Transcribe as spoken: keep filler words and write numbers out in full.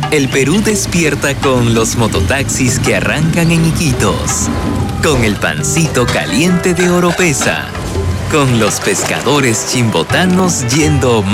El Perú despierta con los mototaxis que arrancan en Iquitos, con el pancito caliente de Oropesa, con los pescadores chimbotanos yendo